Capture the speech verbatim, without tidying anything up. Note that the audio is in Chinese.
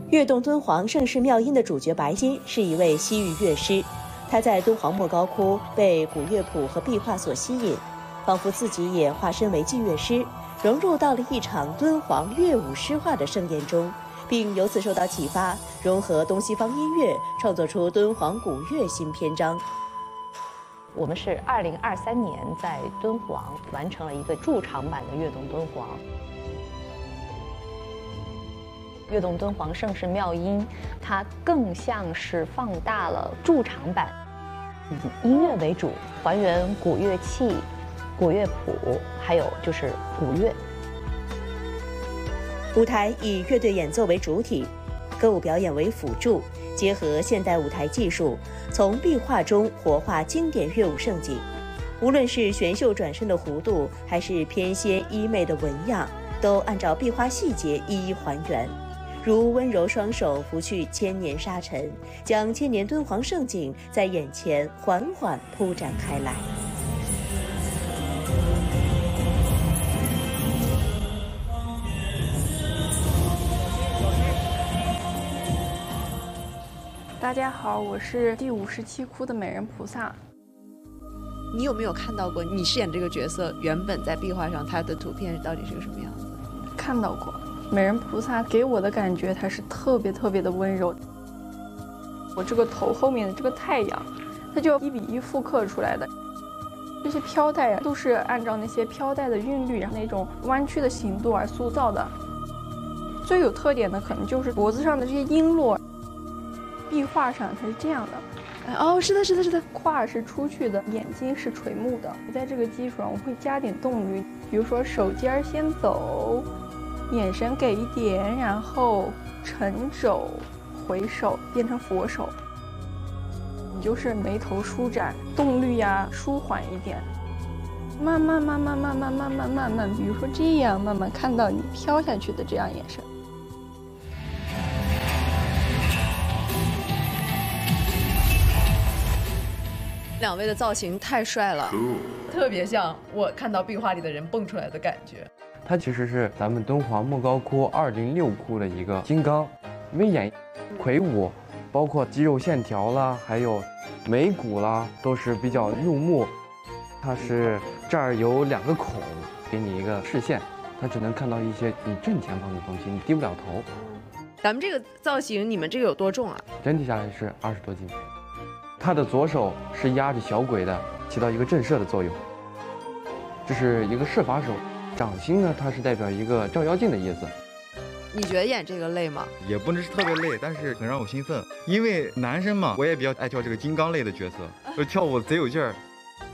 跃动敦煌盛世妙音的主角白金是一位西域乐师，他在敦煌莫高窟被古乐谱和壁画所吸引，仿佛自己也化身为祭乐师，融入到了一场敦煌乐舞诗画的盛宴中，并由此受到启发，融合东西方音乐，创作出敦煌古乐新篇章。 我们是二零二三年在敦煌完成了一个驻场版的《跃动敦煌》。《跃动敦煌盛世妙音》，它更像是放大了驻场版，以音乐为主，还原古乐器、古乐谱，还有就是古乐。 舞台以乐队演奏为主体，歌舞表演为辅助，结合现代舞台技术，从壁画中活化经典乐舞盛景。无论是玄秀转身的弧度，还是翩跹衣袂的纹样，都按照壁画细节一一还原。如温柔双手拂去千年沙尘，将千年敦煌盛景在眼前缓缓铺展开来。 大家好，我是第五十七窟的美人菩萨。 你有没有看到过你饰演这个角色原本在壁画上它的图片到底是个什么样子？ 看到过。美人菩萨给我的感觉，它是特别特别的温柔。我这个头后面的这个太阳，它就一比一复刻出来的。这些飘带都是按照那些飘带的韵律，那种弯曲的形度而塑造的。最有特点的可能就是脖子上的这些璎珞，壁画上它是这样的。 哦，是的，是的，是的， 胯是出去的，眼睛是垂目的。在这个基础上，我会加点动律，比如说手尖先走。眼神给一点，然后沉肘回首变成佛手，你就是眉头舒展，动律呀舒缓一点，慢慢慢慢慢慢慢慢慢慢，比如说这样慢慢看到你飘下去的这样眼神。 两位的造型太帅了，特别像我看到壁画里的人蹦出来的感觉。 它其实是咱们敦煌莫高窟二零六窟的一个金刚，因为演魁梧，包括肌肉线条啦，还有眉骨啦，都是比较入目。它是这儿有两个孔，给你一个视线，它只能看到一些你正前方的东西，你低不了头。 咱们这个造型，你们这个有多重啊？ 整体下来是二十多斤。它的左手是压着小鬼的，起到一个震慑的作用。这是一个摄法手。掌心呢，它是代表一个照妖镜的意思。 你觉得演这个累吗？ 也不能是特别累，但是很让我兴奋，因为男生嘛，我也比较爱跳这个金刚类的角色，就跳舞贼有劲儿。